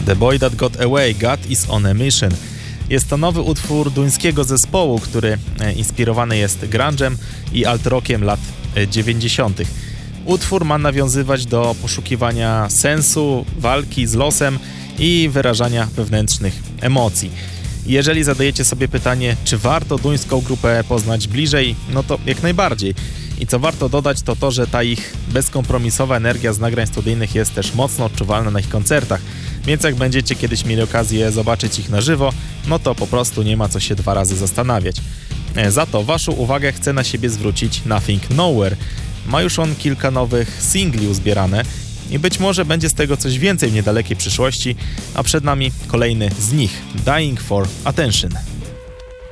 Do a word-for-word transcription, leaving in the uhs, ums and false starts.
The Boy That Got Away, God Is On A Mission. Jest to nowy utwór duńskiego zespołu, który inspirowany jest grunge'em i alt-rockiem lat dziewięćdziesiątych. Utwór ma nawiązywać do poszukiwania sensu, walki z losem i wyrażania wewnętrznych emocji. Jeżeli zadajecie sobie pytanie, czy warto duńską grupę poznać bliżej, no to jak najbardziej. I co warto dodać, to to, że ta ich bezkompromisowa energia z nagrań studyjnych jest też mocno odczuwalna na ich koncertach. Więc jak będziecie kiedyś mieli okazję zobaczyć ich na żywo, no to po prostu nie ma co się dwa razy zastanawiać. Za to waszą uwagę chce na siebie zwrócić Nothing Nowhere. Ma już on kilka nowych singli uzbierane i być może będzie z tego coś więcej w niedalekiej przyszłości, a przed nami kolejny z nich, Dying for Attention.